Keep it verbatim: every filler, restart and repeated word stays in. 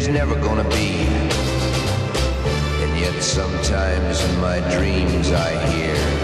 never gonna be. And yet sometimes in my dreams I hear